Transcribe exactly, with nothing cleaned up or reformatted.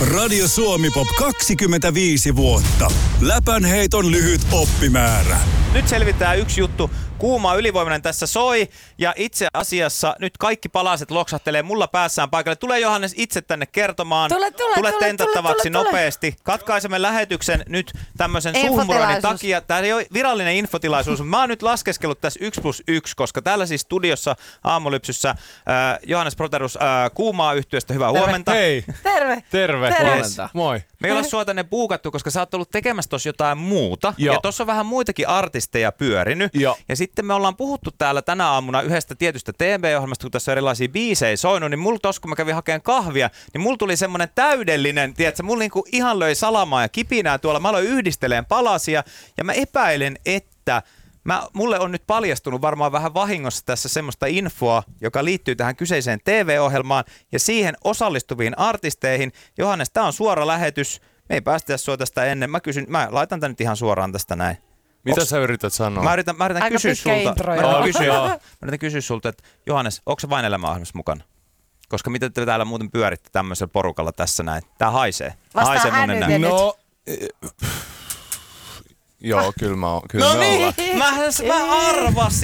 Radio Suomi-pop kaksikymmentäviisi vuotta. Läpänheiton lyhyt oppimäärä. Nyt selvittää yksi juttu. Kuuma ylivoimainen tässä soi ja itse asiassa nyt kaikki palaset loksahtelee mulla päässään paikalle. Tulee Johannes itse tänne kertomaan. Tule, tule, tule tule, tentattavaksi tule, tule, nopeasti. Katkaisemme lähetyksen nyt tämmöisen suuhunmuroinnin takia. Tämä ei ole virallinen infotilaisuus, mutta mä oon nyt laskeskellut tässä yksi plus yksi, koska täällä siis studiossa Aamulypsyssä äh, Johannes Proterus äh, Kuumaa yhtyeestä. Hyvää Terve. huomenta. Hei. Terve. Terve. Terve. Huomenta. Moi. Me ei olla sua tänne buukattu, koska sä oot ollut tekemässä tossa jotain muuta. Joo. Ja tossa on vähän muitakin artisteja pyörinyt. Joo. Ja sitten me ollaan puhuttu täällä tänä aamuna yhdestä tietystä T V-ohjelmasta, kun tässä on erilaisia biisejä soinut, niin mulla tossa, kun mä kävin hakemaan kahvia, niin mulla tuli semmonen täydellinen, tiedätkö, mulla niinku ihan löi salamaa ja kipinää tuolla. Mä aloin yhdisteleen palasia ja mä epäilen, että Mä, mulle on nyt paljastunut varmaan vähän vahingossa tässä semmoista infoa, joka liittyy tähän kyseiseen T V-ohjelmaan ja siihen osallistuviin artisteihin. Johannes, tää on suora lähetys. Me ei päästä sua tästä ennen. Mä kysyn, mä laitan tän nyt ihan suoraan tästä näin. Mitä Onks... sä yrität sanoa? Mä yritän, mä yritän Aika kysyä pitkä sulta. intro, Mä yritän joo. kysyä, mä yritän kysyä sulta, että Johannes, onko se vain elämäohjelmassa mukana? Koska miten te täällä muuten pyöritte tämmöisellä porukalla tässä näin? Tää haisee. Vastaa haisee monen ääneen näin. nyt. No, eh, joo, kyllä mä oon. Kyllä No me niin, ollaan. mä, mä arvasin.